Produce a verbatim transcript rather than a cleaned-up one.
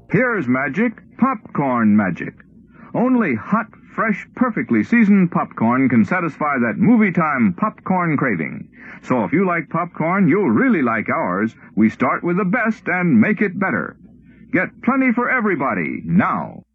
Here's magic, popcorn magic. Only hot, fresh, perfectly seasoned popcorn can satisfy that movie-time popcorn craving. So if you like popcorn, you'll really like ours. We start with the best and make it better. Get plenty for everybody, now.